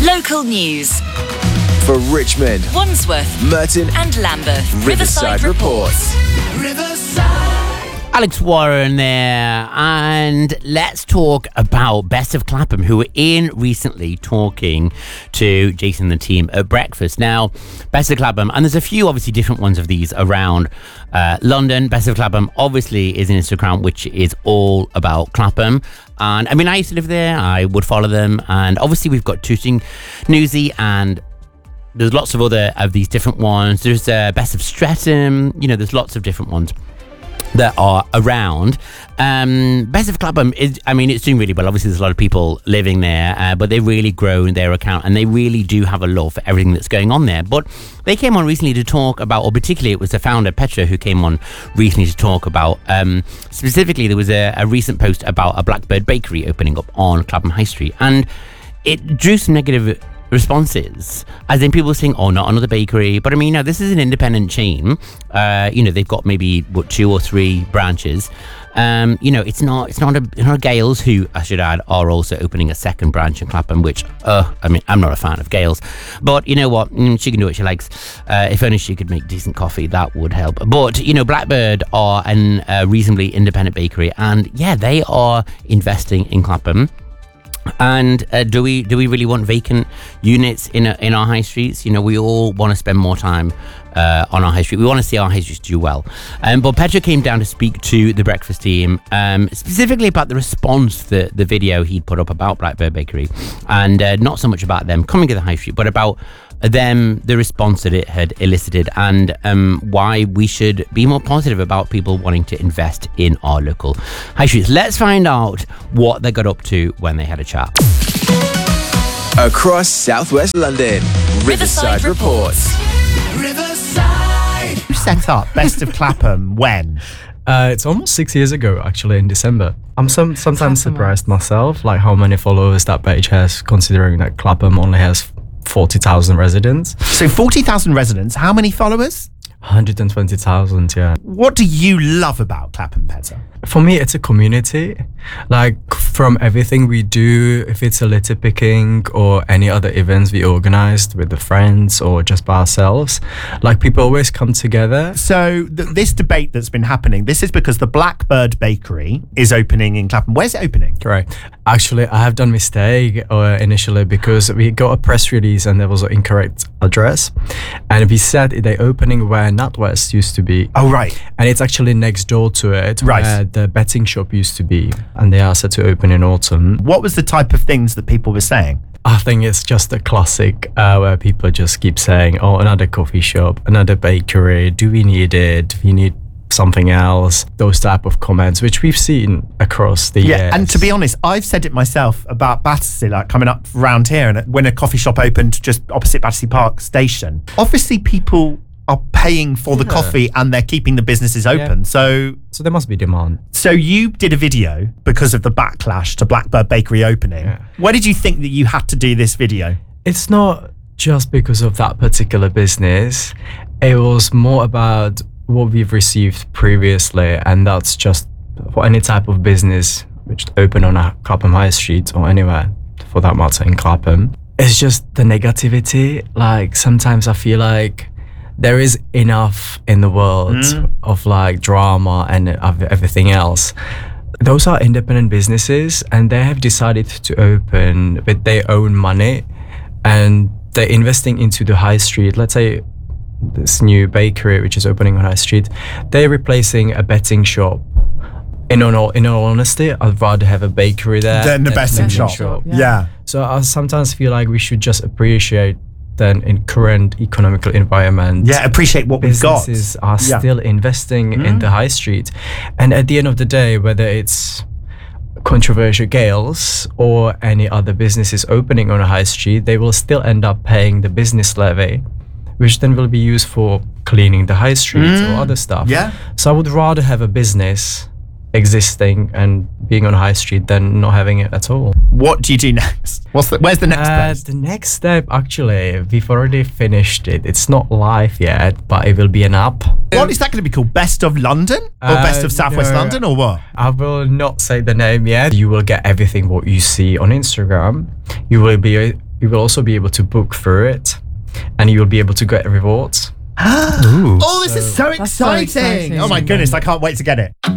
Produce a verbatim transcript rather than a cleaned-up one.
Local news. For Richmond, Wandsworth, Merton and Lambeth. Riverside, Riverside reports. Riverside. Alex Warren there, and let's talk about Best of Clapham, who were in recently talking to Jason and the team at breakfast. Now, Best of Clapham, and there's a few obviously different ones of these around uh, London. Best of Clapham obviously is an Instagram which is all about Clapham. And I mean, I used to live there, I would follow them, and obviously we've got Tooting Newsy, and there's lots of other of these different ones. There's uh, Best of Streatham, you know, there's lots of different ones that are around. Um, Best of Clapham is, I mean, it's doing really well. Obviously, there's a lot of people living there, uh, but they've really grown their account and they really do have a love for everything that's going on there. But they came on recently to talk about, or particularly it was the founder, Petra, who came on recently to talk about, um, specifically, there was a, a recent post about a Blackbird bakery opening up on Clapham High Street. And it drew some negative responses, as in people saying, oh, not another bakery. But I mean, no, this is an independent chain. Uh, you know, they've got maybe what, two or three branches. Um, you know, it's not it's not a, not a Gales, who I should add are also opening a second branch in Clapham, which uh, I mean, I'm not a fan of Gales, but you know what, mm, she can do what she likes. Uh, if only she could make decent coffee, that would help. But you know, Blackbird are a uh, reasonably independent bakery, and yeah, they are investing in Clapham. And uh, do we do we really want vacant units in a, in our high streets? You know, we all want to spend more time uh, on our high street. We want to see our high streets do well. Um, but Petra came down to speak to the breakfast team, um, specifically about the response to the, the video he'd put up about Blackbird Bakery, and uh, not so much about them coming to the high street, but about them, the response that it had elicited, and um, why we should be more positive about people wanting to invest in our local high streets. Let's find out what they got up to when they had a chat. Across southwest London, Riverside, Riverside reports. Riverside. Who set up Best of Clapham when? Uh, it's almost six years ago, actually, in December. I'm some, sometimes surprised myself, like how many followers that page has, considering that Clapham only has forty thousand residents. So forty thousand residents, how many followers? one hundred twenty thousand, yeah. What do you love about Clapham, Petra? For me, it's a community. Like, from everything we do, if it's a litter picking or any other events we organised with the friends or just by ourselves, like, people always come together. So th- this debate that's been happening, this is because the Blackbird Bakery is opening in Clapham. Where's it opening? Right. Actually, I have done a mistake uh, initially, because we got a press release and there was an incorrect address. And we said they're opening where NatWest used to be. Oh, right. And it's actually next door to it, right, where the betting shop used to be. And they are set to open in autumn. What was the type of things that people were saying? I think it's just a classic uh, where people just keep saying, oh, another coffee shop, another bakery, do we need it? Do we need something else? Those type of comments, which we've seen across the yeah, years. And to be honest, I've said it myself about Battersea, like coming up round here, and when a coffee shop opened just opposite Battersea Park Station, obviously people are paying for the yeah. coffee and they're keeping the businesses open. Yeah. So so there must be demand. So you did a video because of the backlash to Blackbird Bakery opening. Yeah. Why did you think that you had to do this video? It's not just because of that particular business. It was more about what we've received previously, and that's just for any type of business which open on a Clapham High Street or anywhere for that matter in Clapham. It's just the negativity. Like, sometimes I feel like there is enough in the world mm. of like drama and of everything else. Those are independent businesses and they have decided to open with their own money, and they're investing into the high street. Let's say this new bakery which is opening on high street, they're replacing a betting shop. In all, in all honesty, I'd rather have a bakery there than the betting shop. shop. Yeah. yeah. So I sometimes feel like we should just appreciate then in current economical environment, yeah, appreciate what we've got. Businesses are yeah. still investing mm. in the high street, and at the end of the day, whether it's controversial Gales or any other businesses opening on a high street, they will still end up paying the business levy, which then will be used for cleaning the high street mm. or other stuff. Yeah. So I would rather have a business existing and being on high street than not having it at all. What do you do next? What's the, where's the next uh, post? The next step, actually, we've already finished it. It's not live yet, but it will be an app. What is that going to be called? Best of London? Or uh, Best of Southwest no, London, or what? I will not say the name yet. You will get everything what you see on Instagram. You will be you will also be able to book through it, and you will be able to get rewards. Oh, this is so That's so exciting. exciting. Oh my goodness, I can't wait to get it.